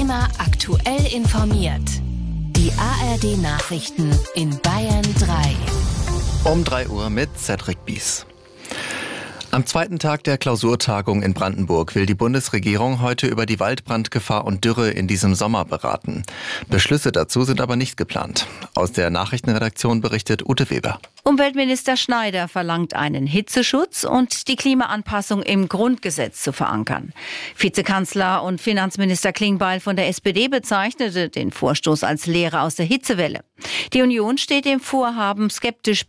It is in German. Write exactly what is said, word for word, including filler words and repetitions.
Immer aktuell informiert. Die A R D-Nachrichten in Bayern drei. Um drei Uhr mit Cedric Bies. Am zweiten Tag der Klausurtagung in Brandenburg will die Bundesregierung heute über die Waldbrandgefahr und Dürre in diesem Sommer beraten. Beschlüsse dazu sind aber nicht geplant. Aus der Nachrichtenredaktion berichtet Ute Weber. Umweltminister Schneider verlangt einen Hitzeschutz und die Klimaanpassung im Grundgesetz zu verankern. Vizekanzler und Finanzminister Klingbeil von der S P D bezeichnete den Vorstoß als Lehre aus der Hitzewelle. Die Union steht dem Vorhaben skeptisch